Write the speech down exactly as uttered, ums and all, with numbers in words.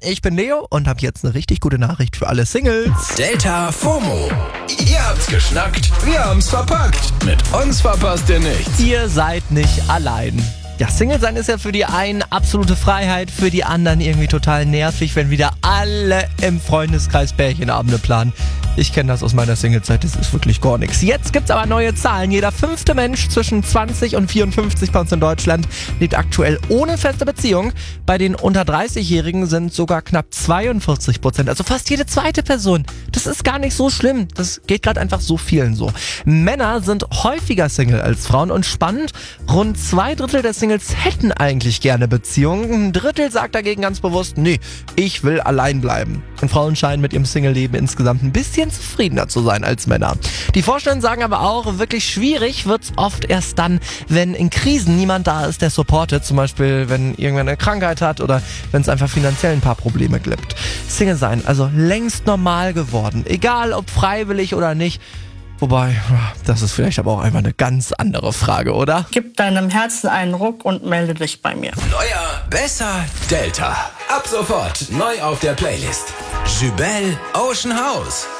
ich bin Leo und habe jetzt eine richtig gute Nachricht für alle Singles. Delta FOMO. Ihr habt's geschnackt, wir haben's verpackt. Mit uns verpasst ihr nichts. Ihr seid nicht allein. Ja, Single sein ist ja für die einen absolute Freiheit, für die anderen irgendwie total nervig, wenn wieder alle im Freundeskreis Pärchenabende planen. Ich kenne das aus meiner Singlezeit, das ist wirklich gar nichts. Jetzt gibt's aber neue Zahlen. Jeder fünfte Mensch zwischen zwanzig und vierundfünfzig bei uns in Deutschland lebt aktuell ohne feste Beziehung. Bei den unter dreißig-Jährigen sind sogar knapp zweiundvierzig Prozent, also fast jede zweite Person. Das ist gar nicht so schlimm, das geht gerade einfach so vielen so. Männer sind häufiger Single als Frauen und spannend, rund zwei Drittel der Singles hätten eigentlich gerne Beziehungen. Ein Drittel sagt dagegen ganz bewusst, nee, ich will allein bleiben. Und Frauen scheinen mit ihrem Single-Leben insgesamt ein bisschen zufriedener zu sein als Männer. Die Vorstände sagen aber auch, wirklich schwierig wird's oft erst dann, wenn in Krisen niemand da ist, der supportet. Zum Beispiel, wenn irgendwer eine Krankheit hat oder wenn es einfach finanziell ein paar Probleme gibt. Single sein, also längst normal geworden. Egal, ob freiwillig oder nicht. Wobei, das ist vielleicht aber auch einfach eine ganz andere Frage, oder? Gib deinem Herzen einen Ruck und melde dich bei mir. Neuer, besser, Delta. Ab sofort neu auf der Playlist. Jubel Ocean House.